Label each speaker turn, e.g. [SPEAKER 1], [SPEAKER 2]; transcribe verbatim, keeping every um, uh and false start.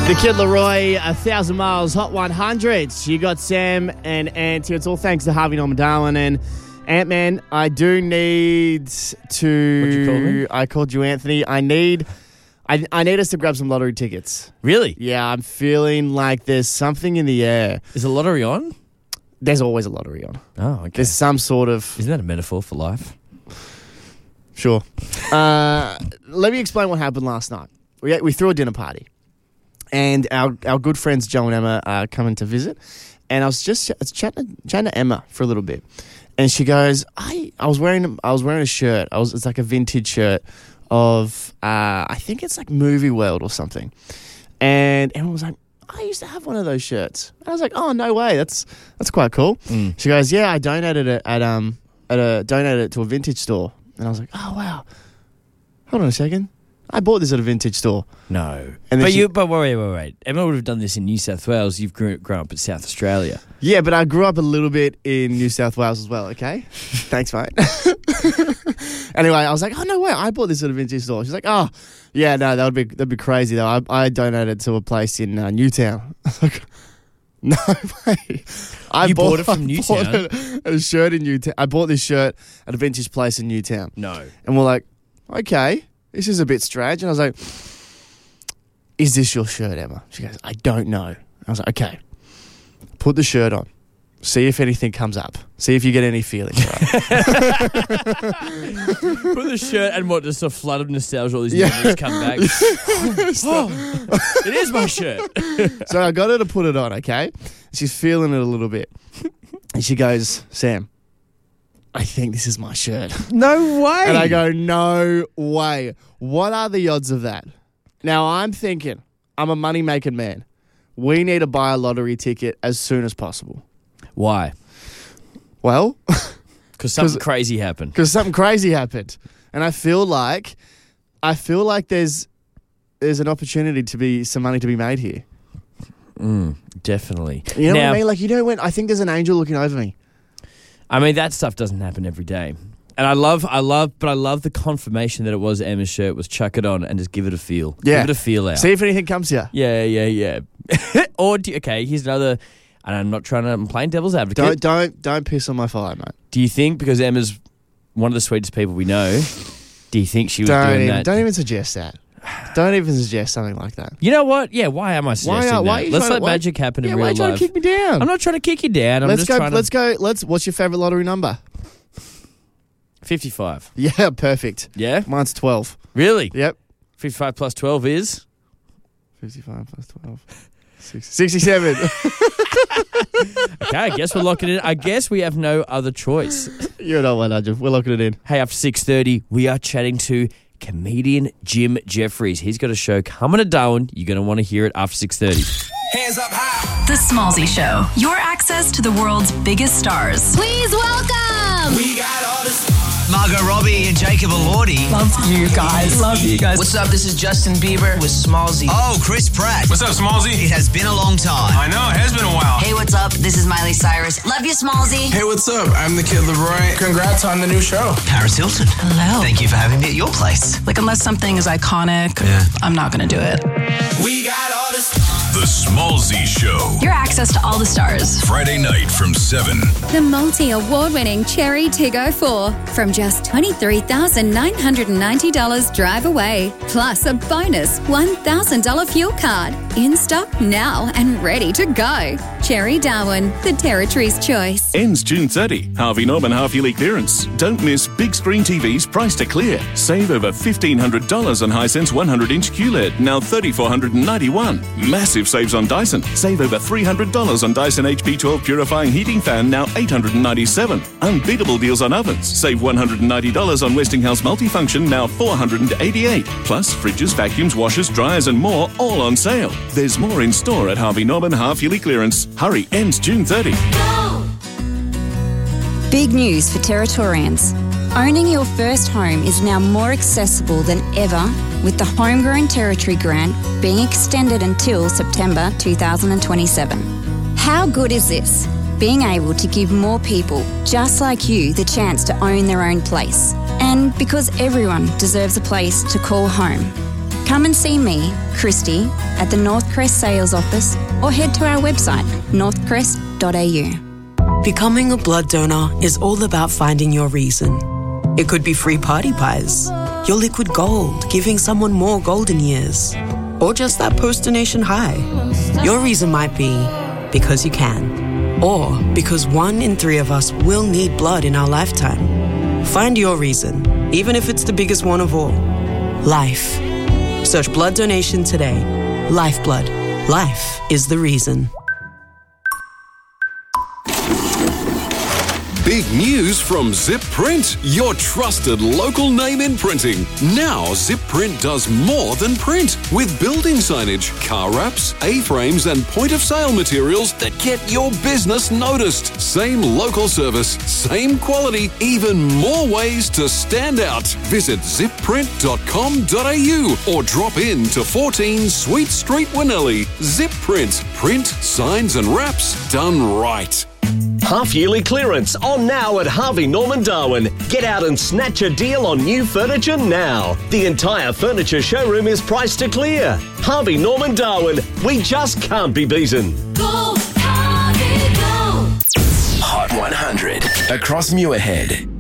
[SPEAKER 1] The Kid Leroy, A Thousand Miles, Hot one hundred. You got Sam and Ant here. It's all thanks to Harvey Norman Darwin. And Ant-Man, I do need to...
[SPEAKER 2] What'd you call me?
[SPEAKER 1] I called you Anthony. I need... I, I need us to grab some lottery tickets.
[SPEAKER 2] Really?
[SPEAKER 1] Yeah, I'm feeling like there's something in the air.
[SPEAKER 2] Is the lottery on?
[SPEAKER 1] There's always a lottery on.
[SPEAKER 2] Oh, okay.
[SPEAKER 1] There's some sort of...
[SPEAKER 2] Isn't that a metaphor for life?
[SPEAKER 1] Sure. uh, let me explain what happened last night. We, we threw a dinner party. And our, our good friends Joe and Emma are coming to visit. And I was just ch- chatting, chatting to Emma for a little bit. And she goes, I I was wearing I was wearing a shirt. I was it's like a vintage shirt of uh, I think it's like Movie World or something. And Emma was like, I used to have one of those shirts. And I was like, oh no way, that's that's quite cool.
[SPEAKER 2] Mm.
[SPEAKER 1] She goes, yeah, I donated it at um at a donated it to a vintage store. And I was like, oh wow. Hold on a second. I bought this at a vintage store.
[SPEAKER 2] No.
[SPEAKER 1] And then
[SPEAKER 2] but
[SPEAKER 1] she-
[SPEAKER 2] you, but wait, wait, wait. Emma would have done this in New South Wales. You've grew, grown up in South Australia.
[SPEAKER 1] Yeah, but I grew up a little bit in New South Wales as well, okay? Thanks, mate. Anyway, I was like, oh, no way, I bought this at a vintage store. She's like, oh, yeah, no, that would be that'd be crazy, though. I, I donated to a place in uh, Newtown. I was like, no way. I
[SPEAKER 2] You bought it from
[SPEAKER 1] I
[SPEAKER 2] Newtown?
[SPEAKER 1] bought a, a shirt in Newtown. I bought this shirt at a vintage place in Newtown.
[SPEAKER 2] No.
[SPEAKER 1] And we're like, okay, this is a bit strange. And I was like, is this your shirt, Emma? She goes, I don't know. I was like, okay, put the shirt on. See if anything comes up. See if you get any feelings. Right?
[SPEAKER 2] Put the shirt and what, just a flood of nostalgia, all these
[SPEAKER 1] Yeah.
[SPEAKER 2] memories come back. Oh, it is my shirt.
[SPEAKER 1] So I got her to put it on, okay? She's feeling it a little bit. And she goes, Sam, I think this is my shirt.
[SPEAKER 2] No way.
[SPEAKER 1] And I go, no way. What are the odds of that? Now, I'm thinking, I'm a money-making man. We need to buy a lottery ticket as soon as possible.
[SPEAKER 2] Why?
[SPEAKER 1] Well,
[SPEAKER 2] Because something
[SPEAKER 1] 'Cause-
[SPEAKER 2] crazy happened.
[SPEAKER 1] because something crazy happened. And I feel like, I feel like there's there's an opportunity to be, some money to be made here.
[SPEAKER 2] Mm, definitely.
[SPEAKER 1] You know
[SPEAKER 2] now,
[SPEAKER 1] what I mean? Like, you know when, I think there's an angel looking over me.
[SPEAKER 2] I mean, that stuff doesn't happen every day. And I love, I love, but I love the confirmation that it was Emma's shirt. Was chuck it on and just give it a feel.
[SPEAKER 1] Yeah.
[SPEAKER 2] Give it a feel out.
[SPEAKER 1] See if anything comes here.
[SPEAKER 2] Yeah, yeah, yeah. Or, do, okay, here's another, and I'm not trying to, I'm playing devil's advocate.
[SPEAKER 1] Don't, don't, don't piss on my fire, mate.
[SPEAKER 2] Do you think, because Emma's one of the sweetest people we know, do you think she was
[SPEAKER 1] Don't
[SPEAKER 2] doing
[SPEAKER 1] even,
[SPEAKER 2] that?
[SPEAKER 1] don't even suggest that. Don't even suggest something like that.
[SPEAKER 2] You know what? Yeah, why am I suggesting
[SPEAKER 1] are- why are
[SPEAKER 2] that?
[SPEAKER 1] you
[SPEAKER 2] Let's
[SPEAKER 1] trying
[SPEAKER 2] let
[SPEAKER 1] to- why-
[SPEAKER 2] magic happen
[SPEAKER 1] Yeah,
[SPEAKER 2] in
[SPEAKER 1] why are
[SPEAKER 2] real
[SPEAKER 1] you trying
[SPEAKER 2] life.
[SPEAKER 1] to kick me down?
[SPEAKER 2] I'm not trying to kick you down. I'm
[SPEAKER 1] let's
[SPEAKER 2] just
[SPEAKER 1] go.
[SPEAKER 2] trying to...
[SPEAKER 1] Let's go. Let's. What's your favorite lottery number?
[SPEAKER 2] fifty-five.
[SPEAKER 1] Yeah, perfect.
[SPEAKER 2] Yeah?
[SPEAKER 1] Mine's twelve.
[SPEAKER 2] Really?
[SPEAKER 1] Yep.
[SPEAKER 2] fifty-five plus twelve is?
[SPEAKER 1] Fifty-five plus twelve. Six, Sixty-seven.
[SPEAKER 2] Okay, I guess we're locking it in. I guess we have no other choice.
[SPEAKER 1] You're not one hundred. We're locking it in.
[SPEAKER 2] Hey, after six thirty, we are chatting to comedian Jim Jeffries. He's got a show coming to Darwin. You're going to want to hear it after six thirty.
[SPEAKER 3] Hands up high.
[SPEAKER 4] The Smallsy Show. Your access to the world's biggest stars.
[SPEAKER 5] Please welcome.
[SPEAKER 3] We got all this. Margot Robbie and Jacob Elordi.
[SPEAKER 6] Love you guys. Love you guys.
[SPEAKER 3] What's up? This is Justin Bieber with Smallsy. Oh, Chris Pratt.
[SPEAKER 7] What's up, Smallsy?
[SPEAKER 3] It has been a long time.
[SPEAKER 7] I know, it has been a while.
[SPEAKER 8] Hey, what's up? This is Miley Cyrus. Love you, Smallsy.
[SPEAKER 7] Hey, what's up? I'm the Kid Leroy. Congrats on the new show.
[SPEAKER 3] Paris Hilton.
[SPEAKER 6] Hello.
[SPEAKER 3] Thank you for having me at your place.
[SPEAKER 6] Like, unless something is iconic,
[SPEAKER 3] Yeah.
[SPEAKER 6] I'm not going to do it.
[SPEAKER 3] We got all this.
[SPEAKER 9] The Smallsy Show.
[SPEAKER 4] Your access to all the stars.
[SPEAKER 9] Friday night from seven.
[SPEAKER 5] The multi-award-winning Cherry Tiggo four from just twenty-three thousand nine hundred ninety dollars drive away. Plus a bonus one thousand dollars fuel card. In stock now and ready to go. Cherry Darwin, the Territory's choice.
[SPEAKER 10] Ends June thirtieth. Harvey Norman half-yearly clearance. Don't miss big screen T Vs priced to clear. Save over fifteen hundred dollars on Hisense one hundred inch Q L E D, now three thousand four hundred ninety-one dollars. Massive saves on Dyson. Save over three hundred dollars on Dyson H P twelve purifying heating fan, now eight hundred ninety-seven dollars. Unbeatable deals on ovens. Save one hundred ninety dollars on Westinghouse multifunction, now four hundred eighty-eight dollars. Plus fridges, vacuums, washers, dryers and more, all on sale. There's more in store at Harvey Norman half-yearly clearance. Hurry, ends June thirtieth.
[SPEAKER 11] Big news for Territorians. Owning your first home is now more accessible than ever, with the Homegrown Territory Grant being extended until September two thousand twenty-seven. How good is this? Being able to give more people just like you the chance to own their own place. And because everyone deserves a place to call home. Come and see me, Christy, at the Northcrest sales office or head to our website, northcrest dot a u.
[SPEAKER 12] Becoming a blood donor is all about finding your reason. It could be free party pies, your liquid gold, giving someone more golden years, or just that post-donation high. Your reason might be because you can, or because one in three of us will need blood in our lifetime. Find your reason, even if it's the biggest one of all. Life. Search blood donation today. Lifeblood. Life is the reason.
[SPEAKER 13] Big news from Zip Print, your trusted local name in printing. Now Zip Print does more than print with building signage, car wraps, A-frames and point-of-sale materials that get your business noticed. Same local service, same quality, even more ways to stand out. Visit zip print dot com dot a u or drop in to fourteen Sweet Street, Winnelly. Zip Print. Print, signs and wraps done right.
[SPEAKER 14] Half-yearly clearance on now at Harvey Norman Darwin. Get out and snatch a deal on new furniture now. The entire furniture showroom is priced to clear. Harvey Norman Darwin. We just can't be beaten.
[SPEAKER 15] Go, Harvey, go! Hot one hundred across Muirhead.